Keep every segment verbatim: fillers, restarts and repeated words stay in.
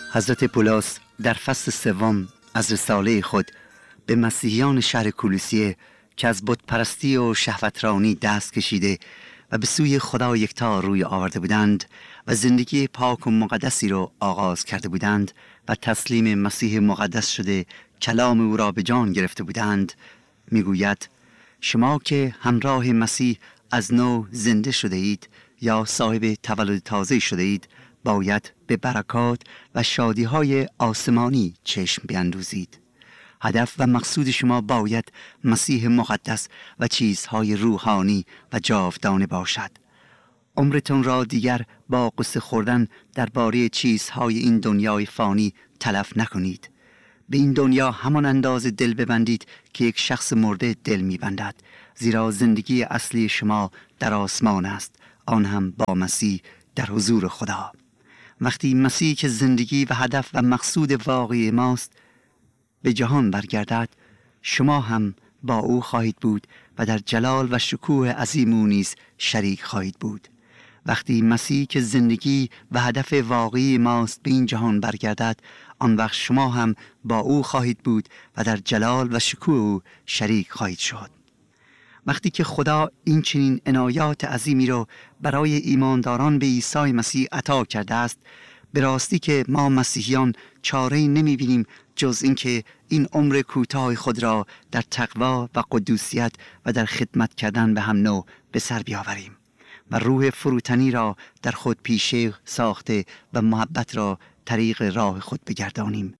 حضرت پولس در فصل سوم از رساله خود به مسیحیان شهر کولوسیه که از بت پرستی و شهوترانی دست کشیده و به سوی خدا یکتا روی آورده بودند و زندگی پاک و مقدسی را آغاز کرده بودند و تسلیم مسیح مقدس شده کلام او را به جان گرفته بودند، میگوید شما که همراه مسیح از نو زنده شده اید یا صاحب تولد تازه شده اید، باید به برکات و شادی‌های آسمانی چشم بیندوزید. هدف و مقصود شما باید مسیح مقدس و چیزهای روحانی و جاودانه باشد. عمرتون را دیگر با قصه خوردن درباره چیزهای این دنیای فانی تلف نکنید. به این دنیا همان اندازه دل ببندید که یک شخص مرده دل می‌بندد، زیرا زندگی اصلی شما در آسمان است، آن هم با مسیح در حضور خدا. وقتی مسیح که زندگی و هدف و مقصود واقعی ماست به جهان برگردد، شما هم با او خواهید بود و در جلال و شکوه عظیم او نیز شریک خواهید بود. وقتی مسیح که زندگی و هدف واقعی ماست به این جهان برگردد، آن وقت شما هم با او خواهید بود و در جلال و شکوه او شریک خواهید شد. وقتی که خدا این چنین عنایات عظیمی را برای ایمانداران به عیسی مسیح عطا کرده است، به راستی که ما مسیحیان چاره‌ای نمی‌بینیم جز اینکه این عمر کوتاه خود را در تقوا و قدوسیت و در خدمت کردن به هم نوع به سر بیاوریم و روح فروتنی را در خود پیشه ساخته و محبت را طریق راه خود بگردانیم.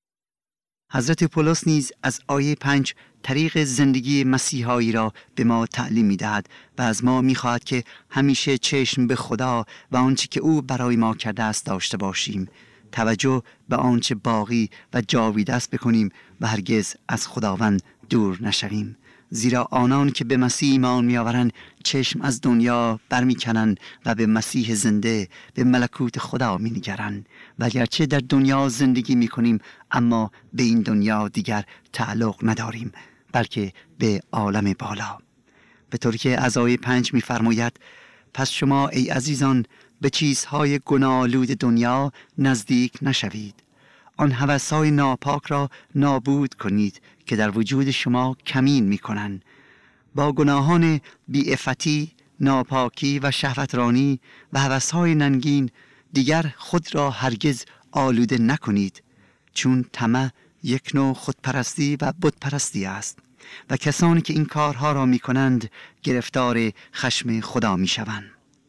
حضرت پولس نیز از آیه پنج طریق زندگی مسیحایی را به ما تعلیم می‌دهد و از ما می‌خواهد که همیشه چشم به خدا و آنچه که او برای ما کرده است داشته باشیم، توجه به آنچه باقی و جاویده است بکنیم و هرگز از خداوند دور نشویم، زیرا آنان که به مسیح ایمان می‌آورند چشم از دنیا برمی‌کنند و به مسیح زنده، به ملکوت خدا می‌نگرند. و اگرچه در دنیا زندگی می‌کنیم اما به این دنیا دیگر تعلق نداریم، بلکه به عالم بالا. به طوری که از آیه پنج می‌فرماید پس شما ای عزیزان به چیزهای گناه‌آلود دنیا نزدیک نشوید، آن هوس‌های ناپاک را نابود کنید که در وجود شما کمین می‌کنند. با گناهان بی‌عفتی، ناپاکی و شهوترانی و هوس‌های ننگین دیگر خود را هرگز آلوده نکنید، چون طمع یک نوع خودپرستی و بتپرستی است و کسانی که این کارها را می‌کنند گرفتار خشم خدا می‌شوند.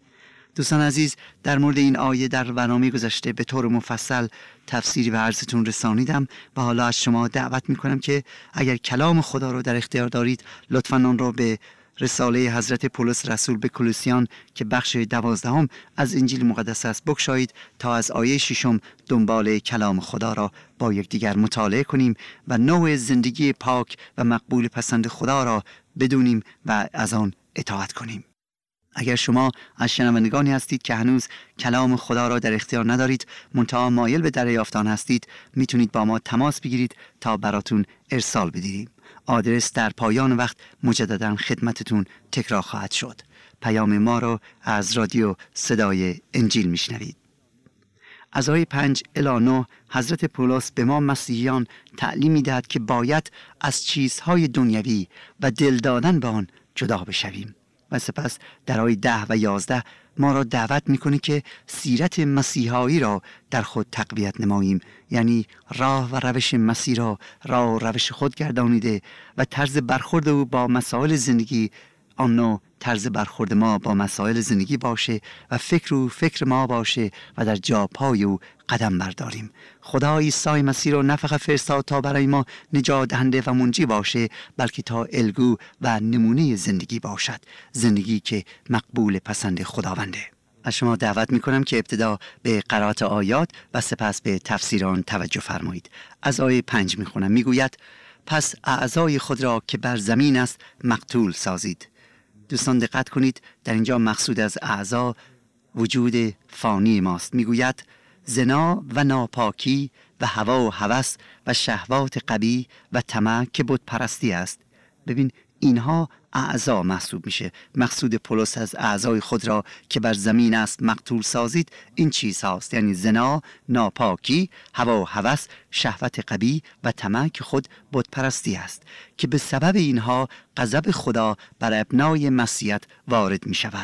دوستان عزیز، در مورد این آیه در برنامه گذشته به طور مفصل تفسیری به عرضتون رسانیدم و حالا از شما دعوت میکنم که اگر کلام خدا رو در اختیار دارید لطفاً آن را به رساله حضرت پولس رسول به کولوسیان که بخش دوازدهم از انجیل مقدس است بگشایید تا از آیه ششم دنبال کلام خدا را با یکدیگر مطالعه کنیم و نوع زندگی پاک و مقبول پسند خدا را بدونیم و از آن اطاعت کنیم. اگر شما از شنوندگانی هستید که هنوز کلام خدا را در اختیار ندارید منتها مایل به دریافت آن هستید، میتونید با ما تماس بگیرید تا براتون ارسال بدهیم. آدرس در پایان وقت مجددا خدمتتون تکرار خواهد شد. پیام ما را از رادیو صدای انجیل میشنوید. از آیه پنج الی نه حضرت پولس به ما مسیحیان تعلیم میدهد که باید از چیزهای دنیوی و دل دادن به آن جدا بشویم و سپس در آیه ده و یازده ما را دعوت میکنه که سیرت مسیحایی را در خود تقویت نماییم، یعنی راه و روش مسیح را راه و روش خود گردانیده و طرز برخورد او با مسائل زندگی آن نوع طرز برخورد ما با مسائل زندگی باشه و فکر او فکر ما باشه و در جا پای او قدم برداریم. خدا عیسی مسیح را نه فقط فرستاد تا برای ما نجات دهنده و منجی باشه، بلکه تا الگو و نمونه زندگی باشد، زندگی که مقبول پسند خداونده. از شما دعوت میکنم که ابتدا به قرائت آیات و سپس به تفسیر آن توجه فرمایید. از آیه پنج میخونم. میگوید پس اعضای خود را که بر زمین است مقتول سازید. دوستان دقت کنید، در اینجا مقصود از اعضا وجود فانی ماست. میگوید زنا و ناپاکی و هوا و هوس و شهوات قبیح و طمع که بت پرستی است. ببین اینها اعضا محسوب میشه. مقصود پولس از اعضای خود را که بر زمین است مقتول سازید این چیز هاست، یعنی زنا، ناپاکی، هوا و هوس، شهوت قبیح و طمع که خود بت پرستی است، که به سبب اینها غضب خدا بر ابنای مسیحیت وارد می شود.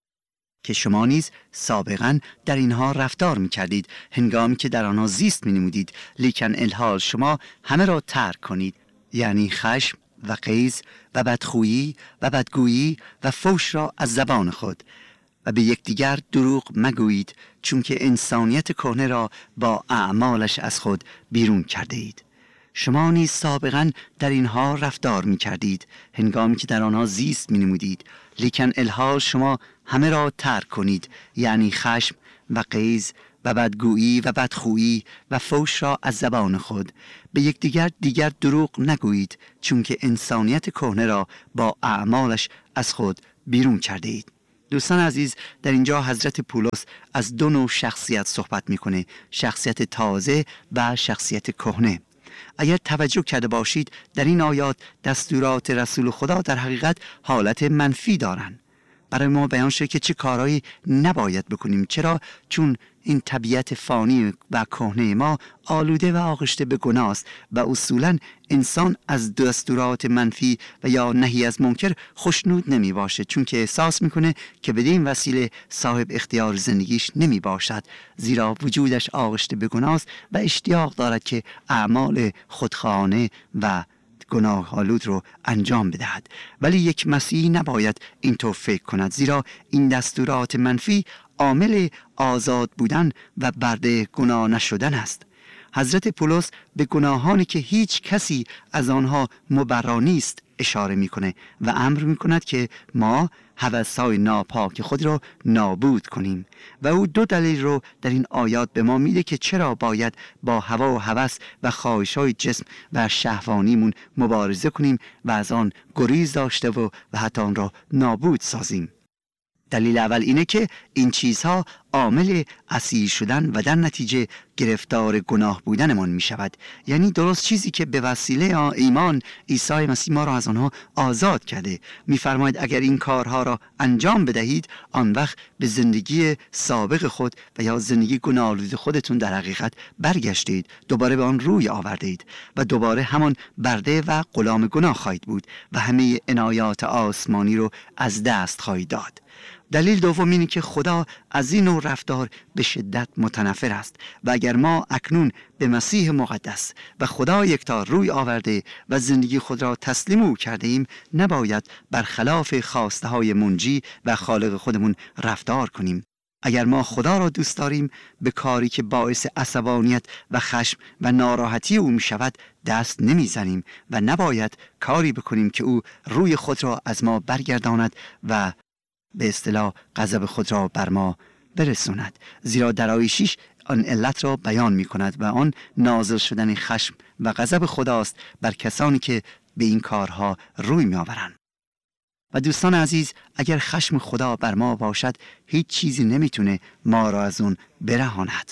که شما نیز سابقا در اینها رفتار می کردید هنگامی که در آنها زیست می نمودید، لیکن الحال شما همه را ترک کنید، یعنی خشم و غیظ و بدخویی و بدگویی و فحش را از زبان خود، و به یکدیگر دروغ مگویید، چون که انسانیت کهنه را با اعمالش از خود بیرون کرده اید. شما نیز سابقا در اینها رفتار می کردید هنگامی که در آنها زیست می نمودید، لیکن الحال شما همه را ترک کنید، یعنی خشم و غیظ و بدگویی و بدخویی و فحش را از زبان خود. به یکدیگر دیگر دروغ نگویید، چون که انسانیت کهنه را با اعمالش از خود بیرون کرده اید. دوستان عزیز، در اینجا حضرت پولس از دو نوع شخصیت صحبت میکنه، شخصیت تازه و شخصیت کهنه. اگر توجه کرده باشید در این آیات دستورات رسول خدا در حقیقت حالت منفی دارند. برای ما بیان شده که چه کارهایی نباید بکنیم. چرا؟ چون این طبیعت فانی و کهنه ما آلوده و آغشته به گناه است و اصولا انسان از دستورات منفی و یا نهی از منکر خوشنود نمی باشه، چون که احساس میکنه که بدین وسیله صاحب اختیار زندگیش نمی باشد، زیرا وجودش آغشته به گناه است و اشتیاق دارد که اعمال خودخواهانه و گناه آلود رو انجام بدهد. ولی یک مسیحی نباید اینطور فکر کند، زیرا این دستورات منفی عامل آزاد بودن و برده گناه نشدن است. حضرت پولس به گناهانی که هیچ کسی از آنها مبرا نیست اشاره میکنه و امر میکند که ما هوس‌های ناپاک خود را نابود کنیم، و او دو دلیل رو در این آیات به ما میده که چرا باید با هوا و هوس و خواهش‌های جسم و شهوانیمون مبارزه کنیم و از آن گریز داشته و, و حتی آن را نابود سازیم. دلیل اول اینه که این چیزها عامل اسیر شدن و در نتیجه گرفتار گناه بودنمان می شود. یعنی درست چیزی که به وسیله ایمان عیسی مسیح ما را از آنها آزاد کرده. می فرماید اگر این کارها را انجام بدهید، آن وقت به زندگی سابق خود و یا زندگی گناه آلود خودتون در حقیقت برگشتید، دوباره به آن روی آوردید و دوباره همان برده و غلام گناه خواهید بود و همه عنایات آسمانی رو از دست خواهید داد. دلیل دوم اینه که خدا از این نوع رفتار به شدت متنفر است و اگر ما اکنون به مسیح مقدس و خدا یکتا روی آورده و زندگی خود را تسلیم او کرده ایم، نباید برخلاف خواسته های منجی و خالق خودمون رفتار کنیم. اگر ما خدا را دوست داریم، به کاری که باعث عصبانیت و خشم و ناراحتی او می شود دست نمی زنیم و نباید کاری بکنیم که او روی خود را از ما برگرداند و به اصطلاح غضب خود را بر ما برسوند، زیرا در آیه شش آن علت را بیان می کند و آن نازل شدن خشم و غضب خداست بر کسانی که به این کارها روی می آورند. و دوستان عزیز، اگر خشم خدا بر ما باشد، هیچ چیزی نمیتونه ما را از اون برهاند.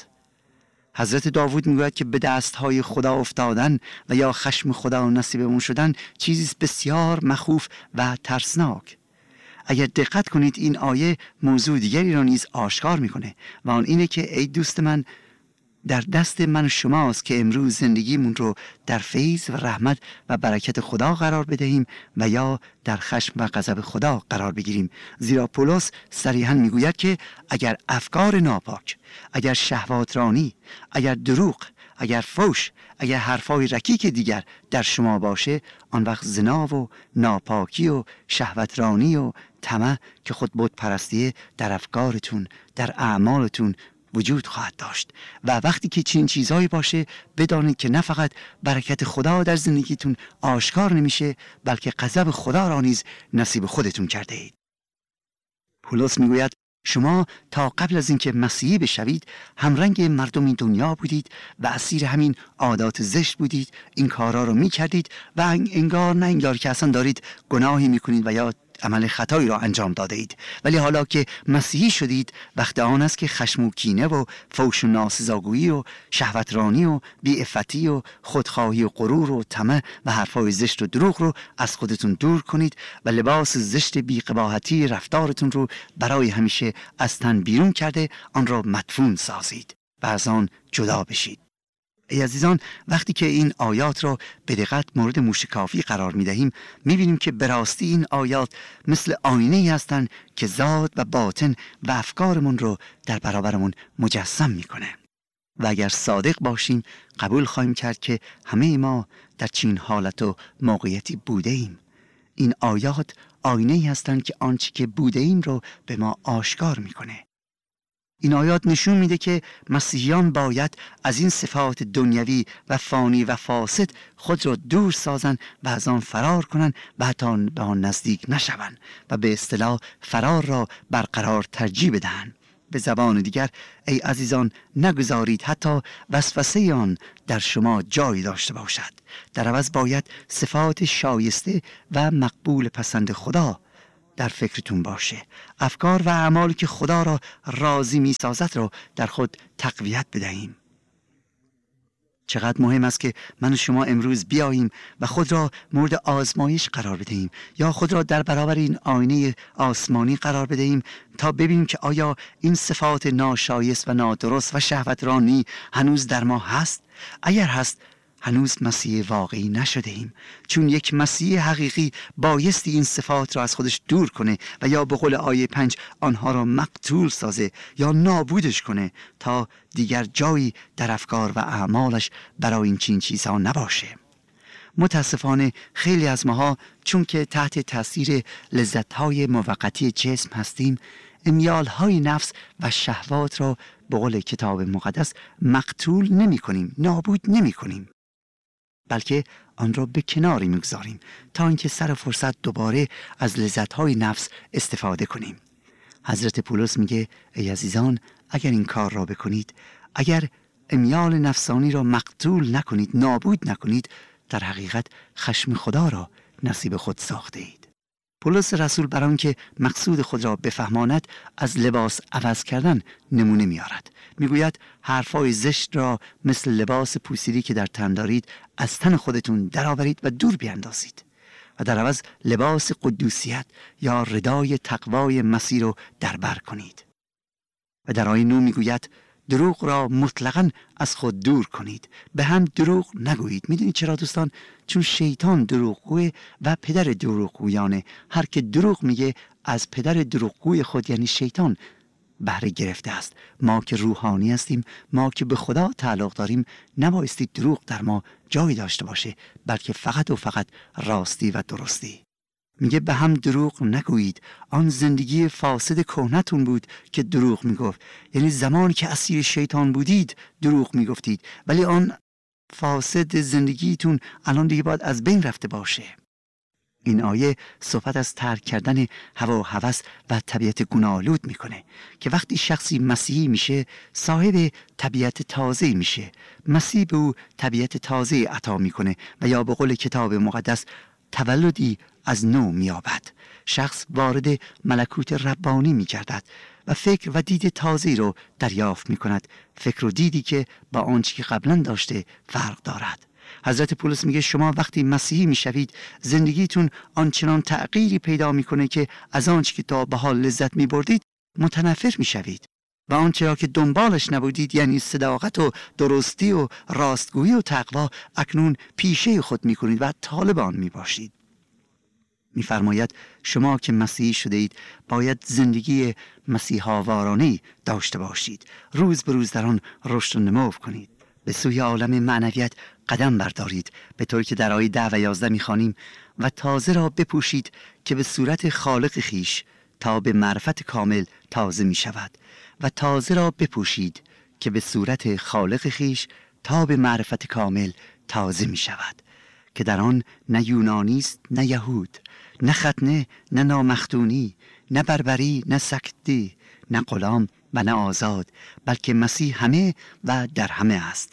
حضرت داوود میگوید که به دستهای خدا افتادن و یا خشم خدا نصیبمون شدن چیزی بسیار مخوف و ترسناک. اگر دقت کنید این آیه موضوع دیگری را نیز آشکار میکنه و آن اینه که ای دوست من، در دست من شماست که امروز زندگیمون رو در فیض و رحمت و برکت خدا قرار بدهیم و یا در خشم و غضب خدا قرار بگیریم. زیرا پولس صریحاً میگوید که اگر افکار ناپاک، اگر شهوات رانی، اگر دروغ، اگر فحش، اگر حرفای رکیک دیگر در شما باشه، آن وقت زنا و ناپاکی و شهوت رانی و طمع که خود بت پرستیه در افکارتون، در اعمالتون وجود خواهد داشت. و وقتی که چنین چیزهایی باشه، بدانید که نه فقط برکت خدا در زندگیتون آشکار نمیشه، بلکه غضب خدا را نیز نصیب خودتون کرده اید. پولس میگوید شما تا قبل از اینکه مسیحی بشوید همرنگ مردم این دنیا بودید و اسیر همین عادات زشت بودید، این کارها رو میکردید و انگار نه انگار که اصلا دارید گناهی میکنید و یا عمل خطایی را انجام داده اید، ولی حالا که مسیحی شدید وقت آن است که خشم و کینه و فوش و ناسزاگویی و شهوترانی و بی‌عفتی و خودخواهی و غرور و طمع و حرفای زشت و دروغ رو از خودتون دور کنید و لباس زشت بی‌قباحتی رفتارتون رو برای همیشه از تن بیرون کرده آن را مدفون سازید و از آن جدا بشید. ای عزیزان، وقتی که این آیات را به دقت مورد موشکافی قرار می دهیم می بینیم که به راستی این آیات مثل آینه‌ای هستند که ذات و باطن و افکارمون رو در برابرمون مجسم می کنه. و اگر صادق باشیم قبول خواهیم کرد که همه ما در چنین حالت و موقعیتی بوده ایم. این آیات آینه‌ای هستند که آنچه که بوده ایم رو به ما آشکار می کنه. این آیات نشون میده که مسیحیان باید از این صفات دنیوی و فانی و فاسد خود را دور سازند و از آن فرار کنند و حتی به آن نزدیک نشوند و به اصطلاح فرار را برقرار ترجیح بدهند. به زبان دیگر ای عزیزان، نگذارید حتی وسوسه آن در شما جای داشته باشد. در عوض باید صفات شایسته و مقبول پسند خدا در فکرتون باشه. افکار و اعمالی که خدا را راضی می سازد را در خود تقویت بدهیم. چقدر مهم است که من و شما امروز بیاییم و خود را مورد آزمایش قرار بدهیم یا خود را در برابر این آینه آسمانی قرار بدهیم تا ببینیم که آیا این صفات ناشایست و نادرست و شهوترانی هنوز در ما هست؟ اگر هست هنوز مسیح واقعی نشده ایم، چون یک مسیح حقیقی بایستی این صفات را از خودش دور کنه و یا به قول آیه پنج آنها را مقتول سازه یا نابودش کنه تا دیگر جایی در افکار و اعمالش برای این چین چیزها نباشه. متاسفانه خیلی از ماها چون که تحت تاثیر لذت‌های موقتی جسم هستیم، امیال‌های نفس و شهوات را به قول کتاب مقدس مقتول نمی کنیم، نابود نمی کنیم، بلکه آن را به کناری میگذاریم تا اینکه سر فرصت دوباره از لذت‌های نفس استفاده کنیم. حضرت پولس میگه ای عزیزان، اگر این کار را بکنید، اگر امیال نفسانی را مقتول نکنید، نابود نکنید، در حقیقت خشم خدا را نصیب خود ساخته اید. پولس رسول برای آنکه مقصود خود را بفهماند از لباس عوض کردن نمونه میارد. میگوید حرفای زشت را مثل لباس پوسیدی که در تن دارید از تن خودتون درآورید و دور بیاندازید و در عوض لباس قدوسیت یا ردای تقوای مسیح رو در بر کنید. و در آیه نه میگوید دروغ را مطلقاً از خود دور کنید، به هم دروغ نگویید. میدونید چرا دوستان؟ چون شیطان دروغگوه و پدر دروغگویانه. هر که دروغ میگه از پدر دروغگوی خود یعنی شیطان بهره گرفته است. ما که روحانی هستیم، ما که به خدا تعلق داریم، نبایستی دروغ در ما جایی داشته باشه، بلکه فقط و فقط راستی و درستی. میگه به هم دروغ نگویید. آن زندگی فاسد کهنتون بود که دروغ میگفت، یعنی زمانی که اسیر شیطان بودید دروغ میگفتید، ولی آن فاسد زندگیتون الان دیگه باید از بین رفته باشه. این آیه صحبت از ترک کردن هوا و هوس و طبیعت گناه‌آلود میکنه که وقتی شخصی مسیحی میشه صاحب طبیعت تازه میشه. مسیح به او طبیعت تازه عطا میکنه و یا به قول کتاب مقدس تولدی از نو میابد. شخص وارد ملکوت ربانی میگردد و فکر و دید تازه رو دریافت میکند، فکر و دیدی که با آنچه که قبلا داشته فرق دارد. حضرت پولس میگه شما وقتی مسیحی میشوید زندگیتون آنچنان تغییری پیدا میکنه که از آنچه که تا به حال لذت میبردید متنفر میشوید و آنچه را که دنبالش نبودید، یعنی صداقت و درستی و راستگویی و تقوا، اکنون پیشه خود میکنید و طالب آن میباشید. میفرماید شما که مسیحی شده اید باید زندگی مسیحاوارانه‌ای داشته باشید، روز به روز در آن رشد و نمو کنید، به سوی عالم معنویت قدم بردارید، به طوری که در آیه ده و یازده میخوانیم و تازه را بپوشید که به صورت خالق خیش تا به معرفت کامل تازه می شود و تازه را بپوشید که به صورت خالق خیش تا به معرفت کامل تازه می شود که در آن نه یونانی است نه یهود، نه ختنه نه نامختونی، نه بربری نه سکتی، نه غلام و نه آزاد، بلکه مسیح همه و در همه است.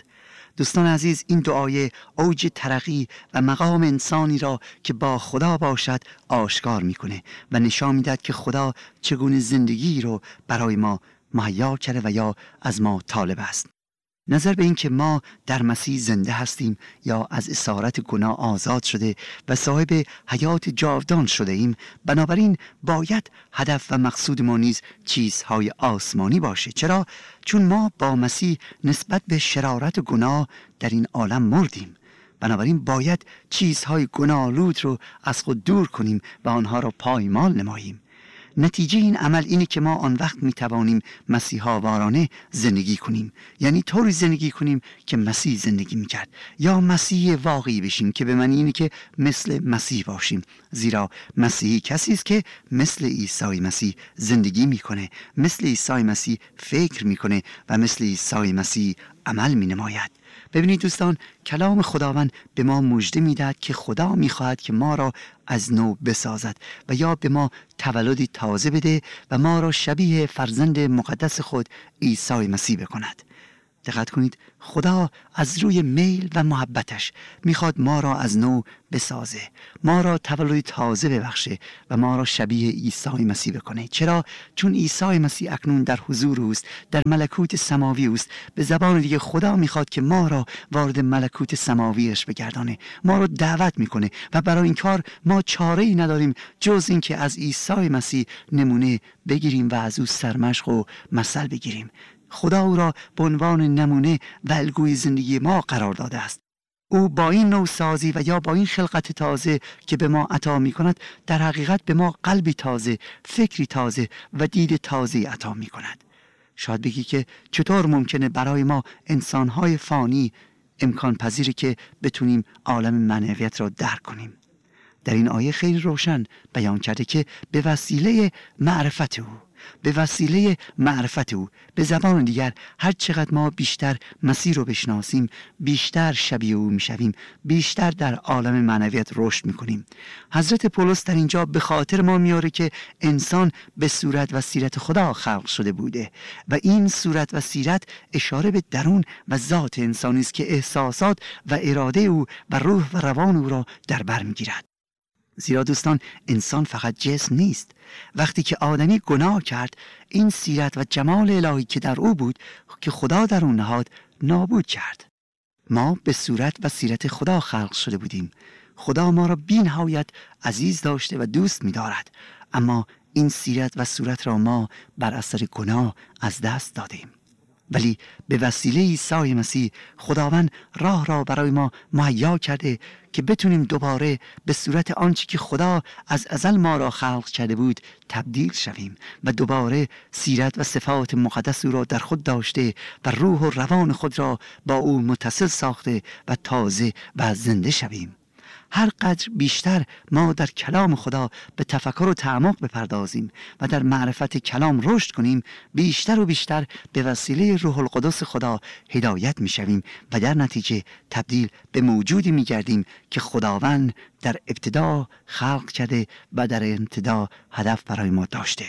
دوستان عزیز، این دعای اوج ترقی و مقام انسانی را که با خدا باشد آشکار میکنه و نشان میدهد که خدا چگونه زندگی رو برای ما مهیا کرده و یا از ما طالب است. نظر به این که ما در مسیح زنده هستیم یا از اسارت گناه آزاد شده و صاحب حیات جاودان شده ایم، بنابراین باید هدف و مقصود ما نیز چیزهای آسمانی باشه. چرا؟ چون ما با مسیح نسبت به شرارت و گناه در این عالم مردیم. بنابراین باید چیزهای گناه‌آلود رو از خود دور کنیم و آنها را پایمال نماییم. نتیجه این عمل اینه که ما آن وقت می توانیم مسیحا وارانه زندگی کنیم، یعنی طوری زندگی کنیم که مسیح زندگی می کرد، یا مسیح واقعی بشیم که به معنی اینه که مثل مسیح باشیم، زیرا مسیحی کسی است که مثل عیسی مسیح زندگی میکنه، مثل عیسی مسیح فکر میکنه و مثل عیسی مسیح عمل می نماید. ببینید دوستان، کلام خداوند به ما مژده میدهد که خدا میخواهد که ما را از نو بسازد و یا به ما تولدی تازه بده و ما را شبیه فرزند مقدس خود عیسی مسیح بکند. دقت کنید، خدا از روی میل و محبتش میخواد ما را از نو بسازه، ما را تولدی تازه ببخشه و ما را شبیه عیسی مسیح بکنه. چرا؟ چون عیسی مسیح اکنون در حضور اوست، در ملکوت سماوی اوست. به زبان دیگه خدا میخواد که ما را وارد ملکوت سماویش بگردانه، ما را دعوت میکنه و برای این کار ما چاره ای نداریم جز این که از عیسی مسیح نمونه بگیریم و از او سرمشق و مثل بگیریم. خدا او را به عنوان نمونه و الگوی زندگی ما قرار داده است. او با این نوسازی و یا با این خلقت تازه که به ما عطا می کند، در حقیقت به ما قلبی تازه، فکری تازه و دید تازه عطا می کند. شاید بگی که چطور ممکنه برای ما انسانهای فانی امکان پذیری که بتونیم عالم معنویت را درک کنیم؟ در این آیه خیلی روشن بیان کرده که به وسیله معرفت او، به وسیله معرفت او، به زبان دیگر هر چقدر ما بیشتر مسیح رو بشناسیم، بیشتر شبیه او میشویم، بیشتر در عالم معنویت رشد میکنیم. حضرت پولس در اینجا به خاطر ما میاره که انسان به صورت و سیرت خدا خلق شده بوده و این صورت و سیرت اشاره به درون و ذات انسانی است که احساسات و اراده او و روح و روان او را در بر میگیرد. زیرا دوستان، انسان فقط جسم نیست. وقتی که آدمی گناه کرد، این سیرت و جمال الهی که در او بود که خدا در اون نهاد نابود کرد. ما به صورت و سیرت خدا خلق شده بودیم. خدا ما را بی‌نهایت عزیز داشته و دوست می دارد، اما این سیرت و صورت را ما بر اثر گناه از دست دادیم. ولی به وسیله عیسی مسیح خداوند راه را برای ما مهیا کرده که بتونیم دوباره به صورت آنچه که خدا از ازل ما را خلق کرده بود تبدیل شویم و دوباره سیرت و صفات مقدس او را در خود داشته و روح و روان خود را با او متصل ساخته و تازه و زنده شویم. هر قدر بیشتر ما در کلام خدا به تفکر و تعمق بپردازیم و در معرفت کلام رشد کنیم، بیشتر و بیشتر به وسیله روح القدس خدا هدایت می شویم و در نتیجه تبدیل به موجودی می گردیم که خداوند در ابتدا خلق کرده و در ابتدا هدف برای ما داشته.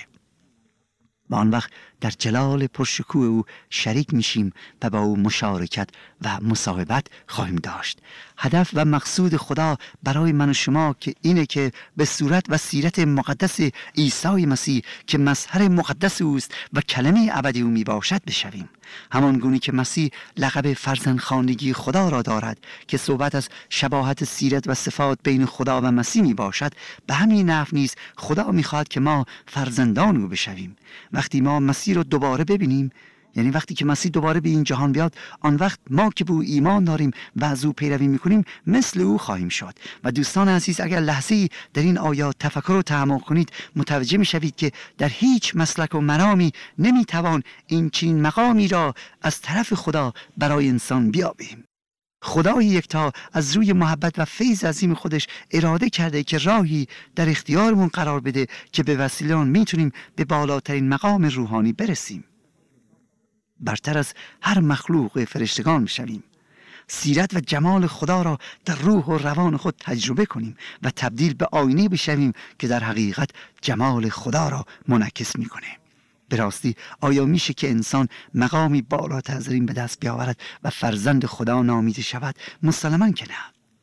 و آن وقت در جلال پرشکوه او شریک میشیم و با او مشارکت و مصاحبت خواهیم داشت. هدف و مقصود خدا برای من و شما که اینه که به صورت و سیرت مقدس عیسی مسیح که مظهر مقدس اوست و کلمه ابدی او می باشد بشویم. همان گونه که مسیح لقب فرزندخواندگی خدا را دارد که صحبت از شباهت سیرت و صفات بین خدا و مسیح می باشد، به همین نحو نیز خدا می خواهد که ما فرزندان او بشویم. وقتی ما مسیح رو دوباره ببینیم، یعنی وقتی که مسیح دوباره به این جهان بیاد، آن وقت ما که به او ایمان داریم و از او پیروی میکنیم مثل او خواهیم شد. و دوستان عزیز، اگر لحظه‌ای در این آیات تفکر و تعمق کنید، متوجه میشوید که در هیچ مسلک و مرامی نمیتوان این چنین مقامی را از طرف خدا برای انسان بیابیم. خدای یکتا از روی محبت و فیض عظیم خودش اراده کرده که راهی در اختیارمون قرار بده که به وسیله آن میتونیم به بالاترین مقام روحانی برسیم، برتر از هر مخلوق فرشتگان بشویم، سیرت و جمال خدا را در روح و روان خود تجربه کنیم و تبدیل به آینه بشویم که در حقیقت جمال خدا را منعکس میکنه. به راستی آیا میشه که انسان مقامی بالاتر از این به دست بیاورد و فرزند خدا نامیده شود؟ مسلماً که نه.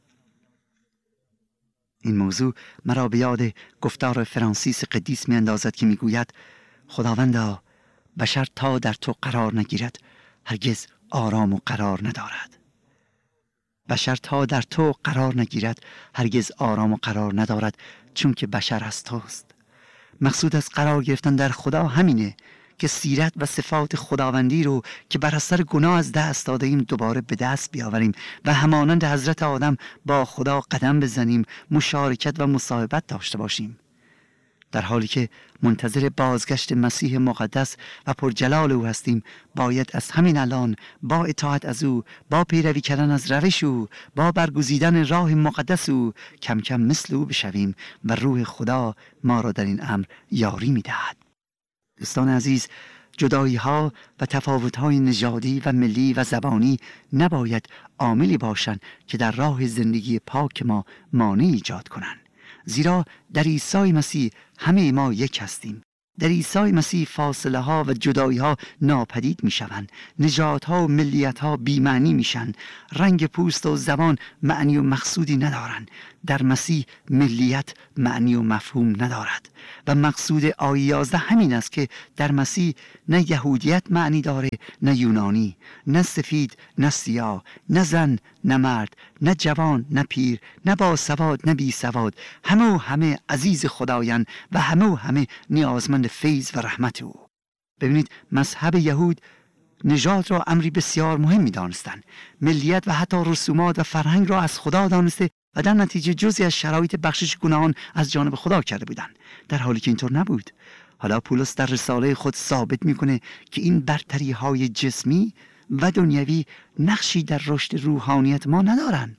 این موضوع مرا به یاد گفتار فرانسیس قدیس می اندازد که میگوید خداوندا، بشر تا در تو قرار نگیرد هرگز آرام و قرار ندارد. بشر تا در تو قرار نگیرد هرگز آرام و قرار ندارد، چون که بشر از توست. مقصود از قرار گرفتن در خدا همینه که سیرت و صفات خداوندی رو که بر اثر گناه از دست داده ایم دوباره به دست بیاوریم و همانند حضرت آدم با خدا قدم بزنیم، مشارکت و مصاحبت داشته باشیم. در حالی که منتظر بازگشت مسیح مقدس و پرجلال او هستیم، باید از همین الان با اطاعت از او، با پیروی کردن از روش او، با برگزیدن راه مقدس او کم کم مثل او بشویم و روح خدا ما را در این امر یاری می‌دهد. دوستان عزیز، جدایی ها و تفاوت های نژادی و ملی و زبانی نباید عاملی باشند که در راه زندگی پاک ما مانع ایجاد کنند. زیرا در عیسی مسیح همه ما یک هستیم. در عیسی مسیح فاصله ها و جدایی ها ناپدید می شوند. نژاد ها و ملیت ها بی‌معنی می شوند. رنگ پوست و زبان معنی و مقصودی ندارند. در مسیح ملیت معنی و مفهوم ندارد و مقصود آیه یازده همین است که در مسیح نه یهودیت معنی داره نه یونانی، نه سفید نه سیاه، نه زن نه مرد، نه جوان نه پیر، نه با سواد نه بی سواد، همه و همه عزیز خدایند و همه و همه نیازمند فیض و رحمت او. ببینید، مذهب یهود نژاد را امری بسیار مهم می دانستند. ملیت و حتی رسومات و فرهنگ را از خدا دانسته و در نتیجه جزئی از شرایط بخشش گناهان از جانب خدا کرده بودند، در حالی که اینطور نبود. حالا پولس در رساله خود ثابت میکنه که این برتری های جسمی و دنیوی نقشی در رشد روحانیت ما ندارن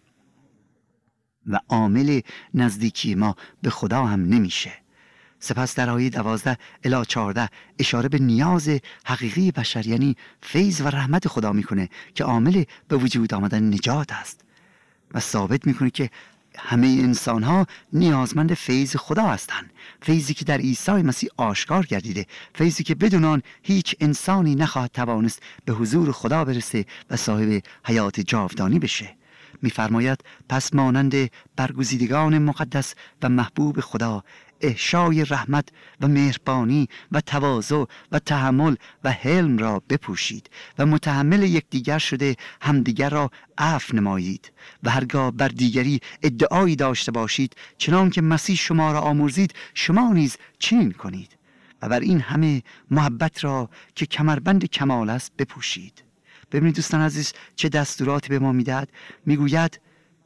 و عامل نزدیکی ما به خدا هم نمیشه. سپس در آیه دوازده الی چهارده اشاره به نیاز حقیقی بشر، یعنی فیض و رحمت خدا میکنه که عامل به وجود آمدن نجات است و ثابت میکنه که همه انسان ها نیازمند فیض خدا هستند. فیضی که در عیسی مسیح آشکار گردیده، فیضی که بدون آن هیچ انسانی نخواهد توانست به حضور خدا برسه و صاحب حیات جاودانی بشه. می‌فرماید پس مانند برگزیدگان مقدس و محبوب خدا احشای رحمت و مهربانی و تواضع و تحمل و حلم را بپوشید و متحمل یکدیگر شده همدیگر را عفو نمایید و هرگاه بر دیگری ادعایی داشته باشید، چنان که مسیح شما را آمرزید شما نیز چنین کنید و بر این همه محبت را که کمربند کمال است بپوشید. ببینید دوستان عزیز چه دستوراتی به ما میدهد. میگوید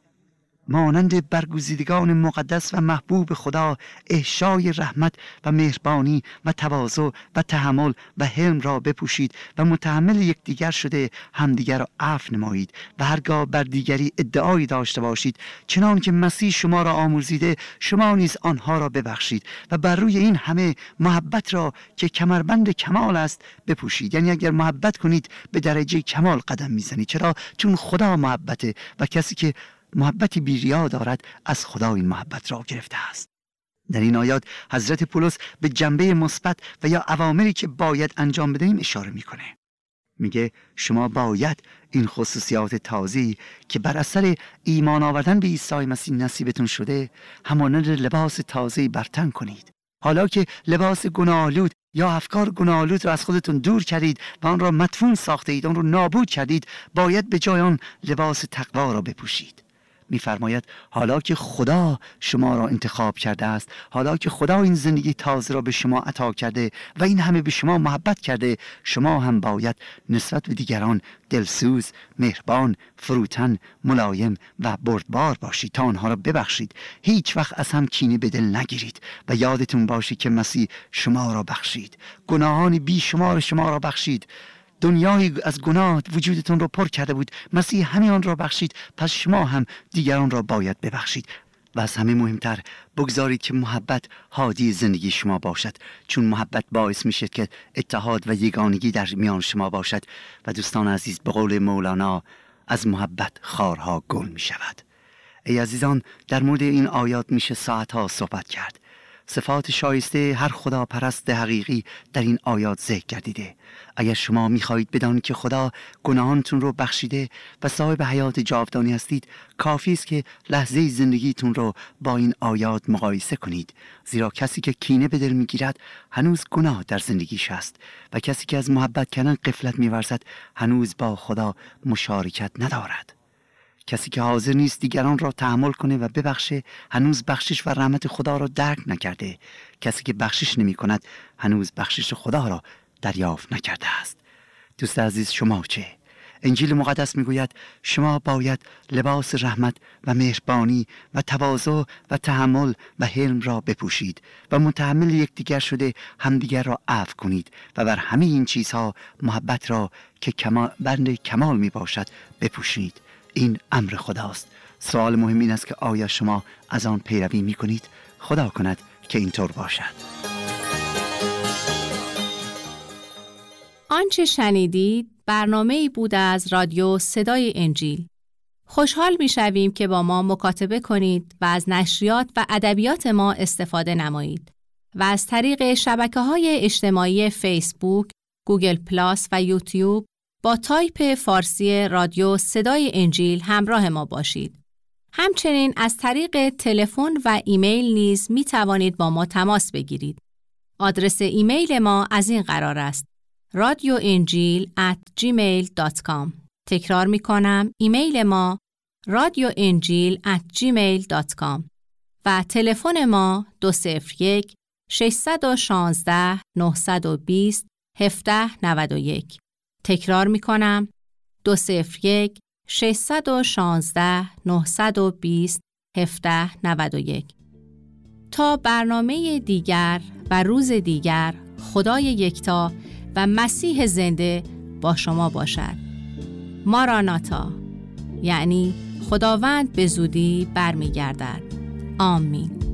مانند برگزیدگان مقدس و محبوب خدا احشای رحمت و مهربانی و تواضع و تحمل و حلم را بپوشید و متحمل یکدیگر شده همدیگر را عفو نمایید و هرگاه بر دیگری ادعایی داشته باشید، چنان که مسیح شما را آمرزیده شما نیز آنها را ببخشید و بر روی این همه محبت را که کمربند کمال است بپوشید. یعنی اگر محبت کنید به درجه کمال قدم میزنید. چرا؟ چون خدا محبته و کسی که محبتی بی‌ریا دارد از خدا این محبت را گرفته است. در این آیات حضرت پولس به جنبه مثبت و یا اوامری که باید انجام بدهیم اشاره میکنه. میگه شما باید این خصوصیات تازه‌ای که بر اثر ایمان آوردن به عیسی مسیح نصیبتون شده همانند لباس تازه‌ای بر تن کنید. حالا که لباس گناه‌آلود یا افکار گناه‌آلود را از خودتون دور کردید و آن را مدفون ساخته اید، آن را نابود کردید، باید به جای آن لباس تقوا را بپوشید. می‌فرماید حالا که خدا شما را انتخاب کرده است، حالا که خدا این زندگی تازه را به شما عطا کرده و این همه به شما محبت کرده، شما هم باید نسبت به دیگران دلسوز، مهربان، فروتن، ملایم و بردبار باشید تا آنها را ببخشید. هیچ وقت از هم کینه به دل نگیرید و یادتون باشید که مسیح شما را بخشید، گناهان بی شمار شما را بخشید. دنیای از گناه وجودتون رو پر کرده بود، مسیح همین آن را بخشید، پس شما هم دیگران را باید ببخشید. و از همه مهمتر بگذارید که محبت هادی زندگی شما باشد، چون محبت باعث میشه که اتحاد و یگانگی در میان شما باشد و دوستان عزیز به قول مولانا از محبت خارها گل می شود. ای عزیزان، در مورد این آیات میشه ساعتها صحبت کرد. صفات شایسته هر خدا پرست حقیقی در این آیات ذکر گردیده. اگر شما می‌خواهید بدانید که خدا گناهانتون رو بخشیده و صاحب حیات جاودانی هستید، کافی است که لحظه زندگیتون رو با این آیات مقایسه کنید. زیرا کسی که کینه به دل می‌گیرد هنوز گناه در زندگیش است و کسی که از محبت کردن غفلت می‌ورزد هنوز با خدا مشارکت ندارد. کسی که حاضر نیست دیگران را تحمل کنه و ببخشه هنوز بخشش و رحمت خدا را درک نکرده. کسی که بخشش نمی کند هنوز بخشش خدا را دریافت نکرده است. دوست عزیز، شما چه؟ انجیل مقدس میگوید شما باید لباس رحمت و مهربانی و تواضع و تحمل و حلم را بپوشید و متحمل یکدیگر شده همدیگر را عفو کنید و بر همه این چیزها محبت را که کمال بند کمال می باشد بپوشید. این امر خداست. سوال مهم این است که آیا شما از آن پیروی می کنید؟ خدا کند که اینطور باشد. آنچه شنیدید برنامه‌ای بود از رادیو صدای انجیل. خوشحال می‌شویم که با ما مکاتبه کنید و از نشریات و ادبیات ما استفاده نمایید و از طریق شبکه‌های اجتماعی فیسبوک، گوگل پلاس و یوتیوب با تایپ فارسی رادیو صدای انجیل همراه ما باشید. همچنین از طریق تلفن و ایمیل نیز می توانید با ما تماس بگیرید. آدرس ایمیل ما از این قرار است: رادیو انجیل ات جیمیل دات کام. تکرار می کنم، ایمیل ما رادیو انجیل ات جیمیل دات کام و تلفن ما دو صفر یک شش یک شش نه دو صفر هفت نه یک. تکرار می کنم، دو صفر یک شش یک شش نه دو صفر هفت نه یک. تا برنامه دیگر و روز دیگر، خدای یکتا و مسیح زنده با شما باشد. ماراناتا، یعنی خداوند به زودی برمیگردد. آمین.